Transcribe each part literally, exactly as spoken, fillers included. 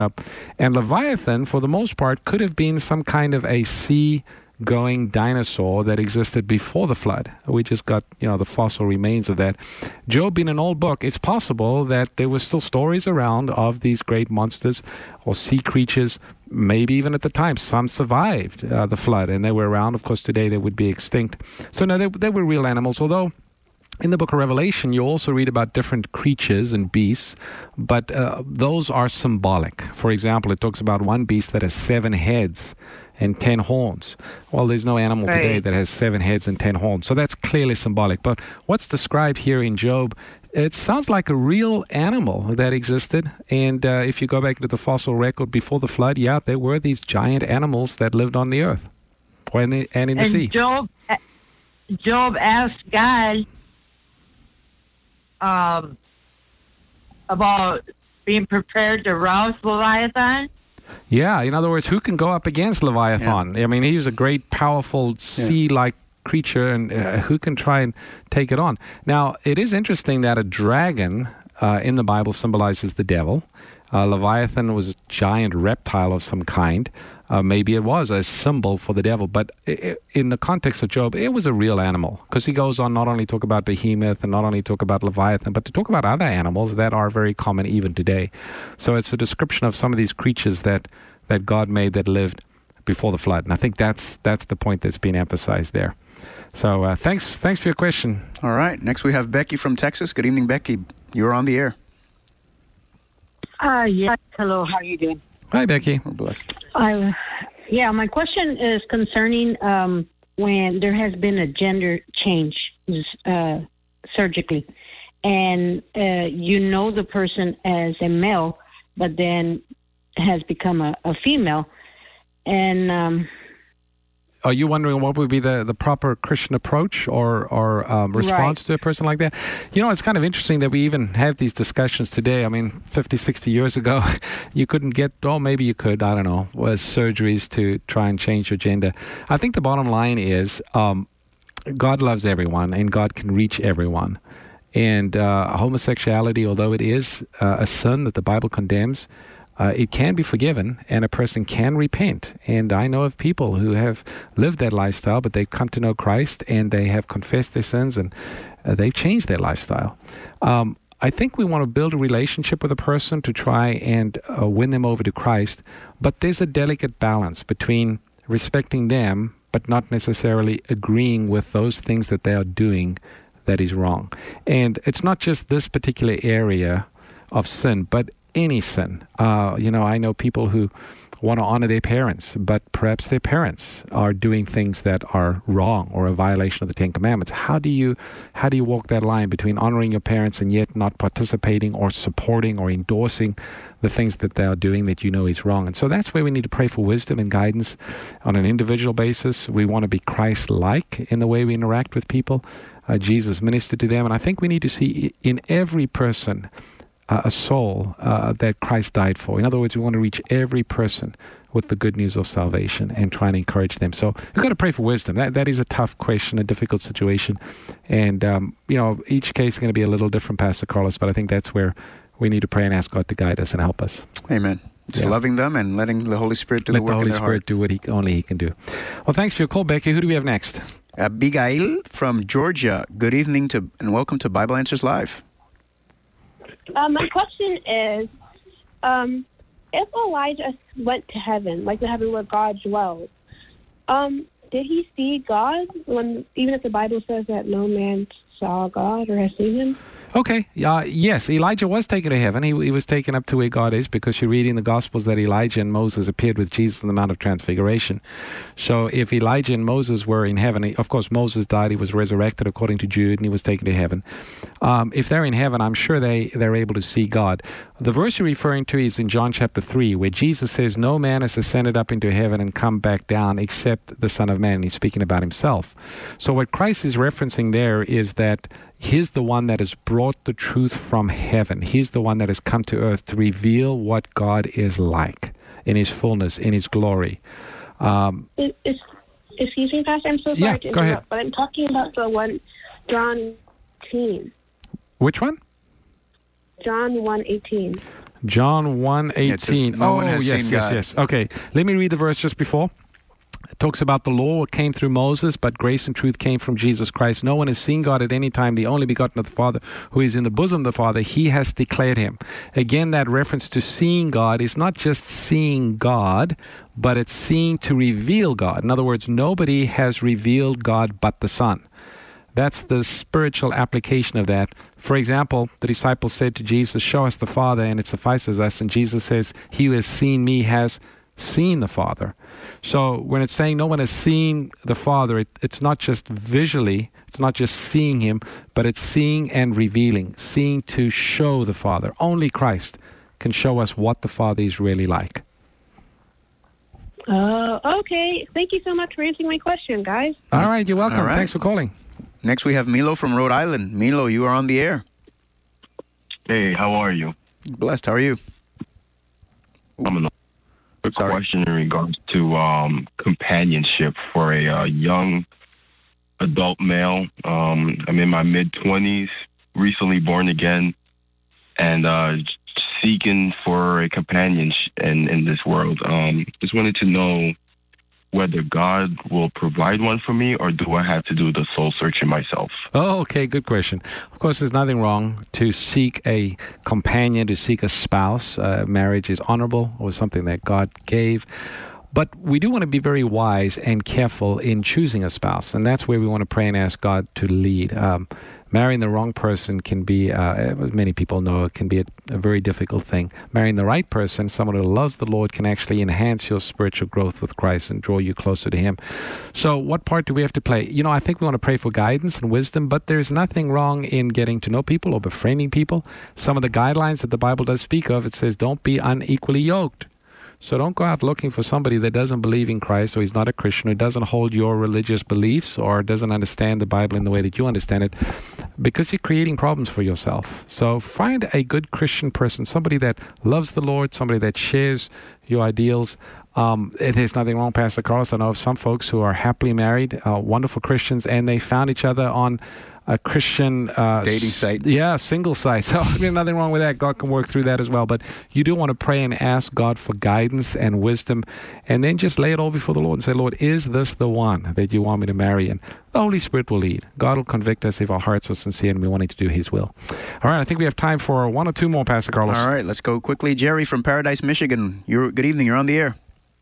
up. And Leviathan, for the most part, could have been some kind of a sea-going dinosaur that existed before the flood. We just got, you know, the fossil remains of that. Job, in an old book, it's possible that there were still stories around of these great monsters or sea creatures. Maybe even at the time, some survived uh, the flood, and they were around. Of course, today they would be extinct. So no, they, they were real animals, although in the book of Revelation, you also read about different creatures and beasts, but uh, those are symbolic. For example, it talks about one beast that has seven heads and ten horns. Well, there's no animal right. today that has seven heads and ten horns, so that's clearly symbolic. But what's described here in Job, it sounds like a real animal that existed. And uh, if you go back to the fossil record before the flood, yeah, there were these giant animals that lived on the earth or in the, and in the and sea. Job, Job asked God Um, about being prepared to rouse Leviathan? Yeah, in other words, who can go up against Leviathan? Yeah. I mean, he was a great, powerful, sea-like creature, and uh, who can try and take it on? Now, it is interesting that a dragon uh, in the Bible symbolizes the devil. Uh, Leviathan was a giant reptile of some kind. Uh, maybe it was a symbol for the devil, but it, in the context of Job, it was a real animal, because he goes on not only talk about Behemoth and not only talk about Leviathan, but to talk about other animals that are very common even today. So it's a description of some of these creatures that, that God made that lived before the flood, and I think that's that's the point that's being emphasized there. So uh, thanks thanks for your question. All right, next we have Becky from Texas. Good evening, Becky. You're on the air. Uh, yes. Hello, how are you doing? Hi, Becky. We're blessed. Uh, yeah, my question is concerning um, when there has been a gender change uh, surgically, and uh, you know the person as a male, but then has become a, a female. And um, are you wondering what would be the, the proper Christian approach or, or um, response right. to a person like that? You know, it's kind of interesting that we even have these discussions today. I mean, fifty, sixty years ago, you couldn't get, oh, maybe you could, I don't know, was surgeries to try and change your gender. I think the bottom line is um, God loves everyone, and God can reach everyone. And uh, homosexuality, although it is uh, a sin that the Bible condemns, Uh, it can be forgiven, and a person can repent. And I know of people who have lived that lifestyle, but they've come to know Christ, and they have confessed their sins, and uh, they've changed their lifestyle. Um, I think we want to build a relationship with a person to try and uh, win them over to Christ, but there's a delicate balance between respecting them, but not necessarily agreeing with those things that they are doing that is wrong. And it's not just this particular area of sin, but any sin. Uh, you know, I know people who want to honor their parents, but perhaps their parents are doing things that are wrong or a violation of the Ten Commandments. How do you, how do you walk that line between honoring your parents and yet not participating or supporting or endorsing the things that they are doing that you know is wrong? And so that's where we need to pray for wisdom and guidance on an individual basis. We want to be Christ-like in the way we interact with people. Uh, Jesus ministered to them, and I think we need to see in every person Uh, a soul uh, that Christ died for. In other words, we want to reach every person with the good news of salvation and try and encourage them. So we've got to pray for wisdom. That That is a tough question, a difficult situation. And, um, you know, each case is going to be a little different, Pastor Carlos, but I think that's where we need to pray and ask God to guide us and help us. Amen. Just yeah. loving them and letting the Holy Spirit do Let the work the Holy in their Spirit heart. do what he, only He can do. Well, thanks for your call, Becky. Who do we have next? Abigail from Georgia. Good evening to and welcome to Bible Answers Live. Uh, my question is, um, if Elijah went to heaven, like the heaven where God dwells, um, did he see God? When even if the Bible says that no man saw God or has seen Him? Okay. Uh, yes, Elijah was taken to heaven. He, he was taken up to where God is, because you read in the Gospels that Elijah and Moses appeared with Jesus on the Mount of Transfiguration. So if Elijah and Moses were in heaven, he, of course, Moses died. He was resurrected according to Jude, and he was taken to heaven. Um, if they're in heaven, I'm sure they, they're able to see God. The verse you're referring to is in John chapter three, where Jesus says, no man has ascended up into heaven and come back down except the Son of Man. He's speaking about himself. So what Christ is referencing there is that He's the one that has brought the truth from heaven. He's the one that has come to earth to reveal what God is like in His fullness, in His glory. Um, It, it's, excuse me, Pastor, I'm so sorry Yeah, to go interrupt, ahead. but I'm talking about the one, John eighteen. which one? John one eighteen. John one eighteen. no oh, one has yes, seen yes, God. yes. Okay, let me read the verse just before. It talks about the law came through Moses, but grace and truth came from Jesus Christ. No one has seen God at any time, the only begotten of the Father, who is in the bosom of the Father. He has declared him. Again, that reference to seeing God is not just seeing God, but it's seeing to reveal God. In other words, nobody has revealed God but the Son. That's the spiritual application of that. For example, the disciples said to Jesus, show us the Father, and it suffices us. And Jesus says, he who has seen me has seen the Father. So when it's saying no one has seen the Father, it, it's not just visually, it's not just seeing him, but it's seeing and revealing, seeing to show the Father. Only Christ can show us what the Father is really like. Uh, okay. Thank you so much for answering my question, guys. All right, you're welcome. All right. Thanks for calling. Next, we have Milo from Rhode Island. Milo, you are on the air. Hey, how are you? Blessed. How are you? I'm an quick Sorry. question in regards to um, companionship for a uh, young adult male. Um, I'm in my mid-twenties, recently born again, and uh, seeking for a companion in, in this world. Um, just wanted to know whether God will provide one for me, or do I have to do the soul searching myself? Oh, okay, good question. Of course, there's nothing wrong to seek a companion, to seek a spouse. Uh, marriage is honorable. It was something that God gave. But we do want to be very wise and careful in choosing a spouse, and that's where we want to pray and ask God to lead. Um, marrying the wrong person can be, uh, as many people know, it can be a, a very difficult thing. Marrying the right person, someone who loves the Lord, can actually enhance your spiritual growth with Christ and draw you closer to Him. So what part do we have to play? You know, I think we want to pray for guidance and wisdom, but there's nothing wrong in getting to know people or befriending people. Some of the guidelines that the Bible does speak of, it says, don't be unequally yoked. So don't go out looking for somebody that doesn't believe in Christ, or he's not a Christian, who doesn't hold your religious beliefs, or doesn't understand the Bible in the way that you understand it, because you're creating problems for yourself. So find a good Christian person, somebody that loves the Lord, somebody that shares your ideals. Um, there's nothing wrong, Pastor Carlos. I know of some folks who are happily married, uh, wonderful Christians, and they found each other on a Christian uh, dating site. Yeah, single site. So there's nothing wrong with that. God can work through that as well. But you do want to pray and ask God for guidance and wisdom, and then just lay it all before the Lord and say, Lord, is this the one that you want me to marry? And the Holy Spirit will lead. God will convict us if our hearts are sincere and we're wanting to do His will. All right, I think we have time for one or two more, Pastor Carlos. All right, let's go quickly. Jerry from Paradise, Michigan. You're, good evening. You're on the air.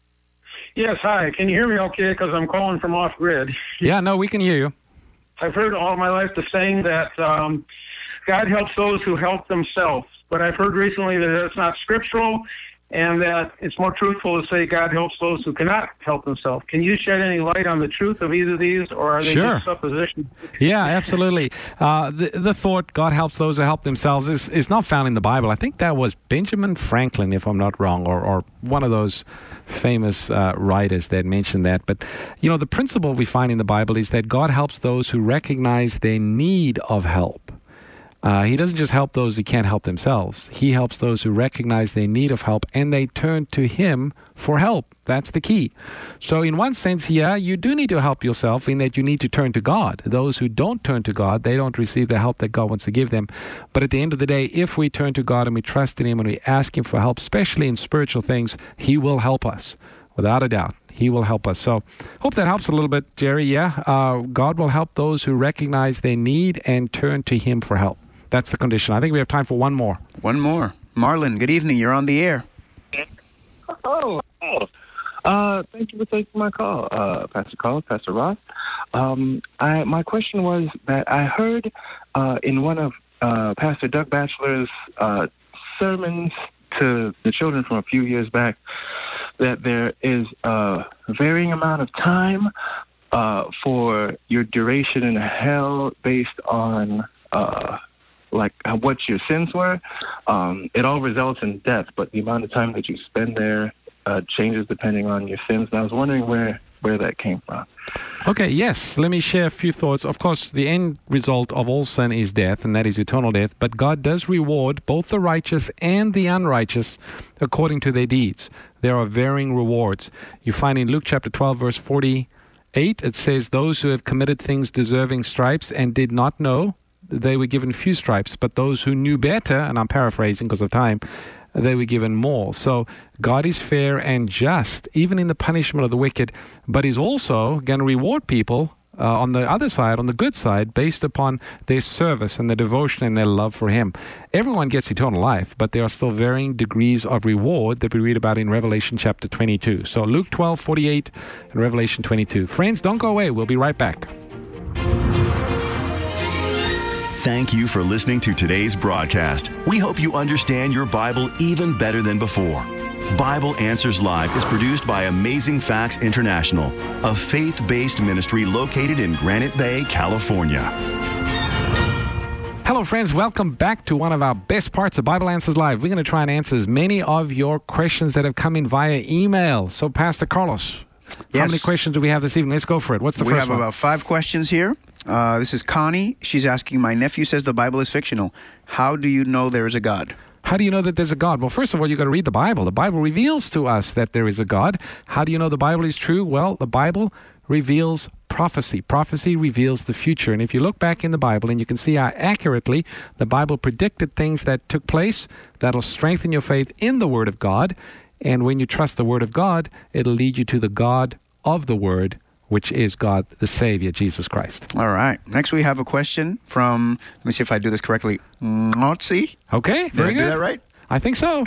Yes, hi. Can you hear me okay? Because I'm calling from off grid. Yeah, no, we can hear you. I've heard all my life the saying that um, God helps those who help themselves. But I've heard recently that it's not scriptural, and that it's more truthful to say God helps those who cannot help themselves. Can you shed any light on the truth of either of these, or are they Sure. just suppositions? Yeah, absolutely. Uh, the, the thought, God helps those who help themselves, is, is not found in the Bible. I think that was Benjamin Franklin, if I'm not wrong, or, or one of those famous uh, writers that mentioned that. But, you know, the principle we find in the Bible is that God helps those who recognize their need of help. Uh, he doesn't just help those who can't help themselves. He helps those who recognize their need of help, and they turn to Him for help. That's the key. So in one sense, yeah, you do need to help yourself in that you need to turn to God. Those who don't turn to God, they don't receive the help that God wants to give them. But at the end of the day, if we turn to God and we trust in Him and we ask Him for help, especially in spiritual things, He will help us. Without a doubt, He will help us. So hope that helps a little bit, Jerry. Yeah, uh, God will help those who recognize their need and turn to Him for help. That's the condition. I think we have time for one more. One more. Marlon, good evening. You're on the air. Oh, oh. Uh, thank you for taking my call, uh, Pastor Carl, Pastor Ross. Um, I, my question was that I heard uh, in one of uh, Pastor Doug Batchelor's uh, sermons to the children from a few years back that there is a varying amount of time uh, for your duration in hell based on uh, like what your sins were. Um, it all results in death, but the amount of time that you spend there uh, changes depending on your sins. And I was wondering where, where that came from. Okay, yes. Let me share a few thoughts. Of course, the end result of all sin is death, and that is eternal death. But God does reward both the righteous and the unrighteous according to their deeds. There are varying rewards. You find in Luke chapter twelve, verse forty-eight, it says, those who have committed things deserving stripes and did not know, they were given few stripes. But those who knew better, and I'm paraphrasing because of time, they were given more. So God is fair and just, even in the punishment of the wicked, but He's also going to reward people Uh, on the other side, on the good side, based upon their service and their devotion and their love for Him. Everyone gets eternal life, but there are still varying degrees of reward that we read about in Revelation chapter twenty-two. So Luke twelve forty-eight and Revelation twenty-two. Friends, don't go away. We'll be right back. Thank you for listening to today's broadcast. We hope you understand your Bible even better than before. Bible Answers Live is produced by Amazing Facts International, a faith-based ministry located in Granite Bay, California. Hello, friends. Welcome back to one of our best parts of Bible Answers Live. We're going to try and answer as many of your questions that have come in via email. So, Pastor Carlos, yes. How many questions do we have this evening? Let's go for it. What's the we first one? We have about five questions here. Uh, this is Connie. She's asking, my nephew says the Bible is fictional. How do you know there is a God? How do you know that there's a God? Well, first of all, you've got to read the Bible. The Bible reveals to us that there is a God. How do you know the Bible is true? Well, the Bible reveals prophecy. Prophecy reveals the future. And if you look back in the Bible and you can see how accurately the Bible predicted things that took place, that'll strengthen your faith in the Word of God. And when you trust the Word of God, it'll lead you to the God of the Word, which is God, the Savior, Jesus Christ. All right. Next, we have a question from, let me see if I do this correctly, Nazi. Okay, very Did I good. do that right? I think so.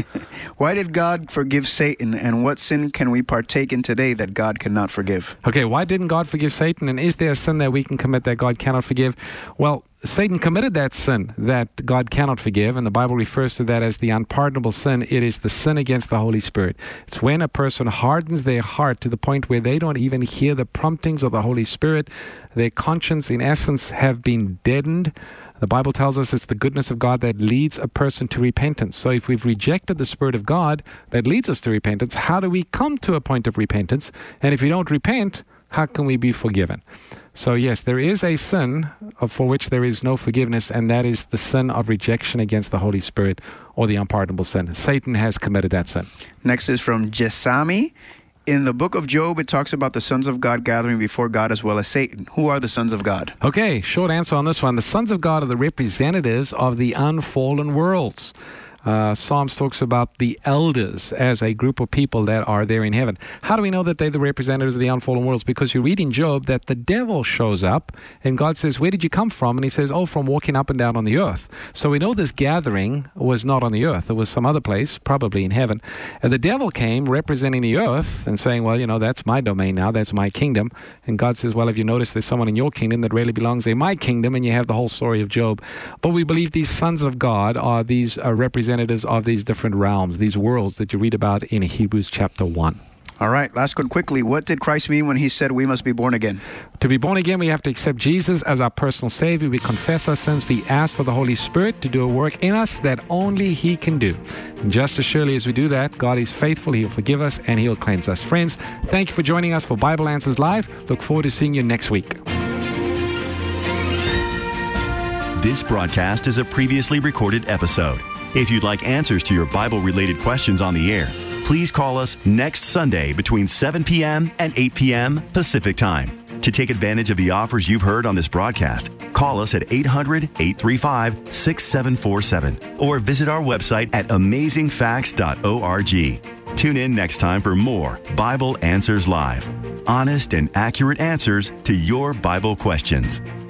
Why did God forgive Satan, and what sin can we partake in today that God cannot forgive? Okay, why didn't God forgive Satan, and is there a sin that we can commit that God cannot forgive? Well, Satan committed that sin that God cannot forgive, and the Bible refers to that as the unpardonable sin. It is the sin against the Holy Spirit. It's when a person hardens their heart to the point where they don't even hear the promptings of the Holy Spirit. Their conscience, in essence, have been deadened. The Bible tells us it's the goodness of God that leads a person to repentance. So if we've rejected the Spirit of God that leads us to repentance, how do we come to a point of repentance? And if we don't repent, how can we be forgiven? So yes, there is a sin for which there is no forgiveness, and that is the sin of rejection against the Holy Spirit, or the unpardonable sin. Satan has committed that sin. Next is from Jesami. In the book of Job, it talks about the sons of God gathering before God as well as Satan. Who are the sons of God? Okay, short answer on this one. The sons of God are the representatives of the unfallen worlds. Uh, Psalms talks about the elders as a group of people that are there in heaven. How do we know that they're the representatives of the unfallen worlds? Because you read in Job that the devil shows up and God says, where did you come from? And he says, oh, from walking up and down on the earth. So we know this gathering was not on the earth. It was some other place, probably in heaven. And the devil came representing the earth and saying, well, you know, that's my domain now. That's my kingdom. And God says, well, have you noticed there's someone in your kingdom that really belongs in my kingdom? And you have the whole story of Job. But we believe these sons of God are these uh, representatives of these different realms, these worlds that you read about in Hebrews chapter one. All right, last one quickly. What did Christ mean when he said we must be born again? To be born again, we have to accept Jesus as our personal Savior. We confess our sins. We ask for the Holy Spirit to do a work in us that only He can do. And just as surely as we do that, God is faithful. He'll forgive us and He'll cleanse us. Friends, thank you for joining us for Bible Answers Live. Look forward to seeing you next week. This broadcast is a previously recorded episode. If you'd like answers to your Bible-related questions on the air, please call us next Sunday between seven p.m. and eight p.m. Pacific Time. To take advantage of the offers you've heard on this broadcast, call us at eight hundred, eight three five, six seven four seven or visit our website at amazing facts dot org. Tune in next time for more Bible Answers Live. Honest and accurate answers to your Bible questions.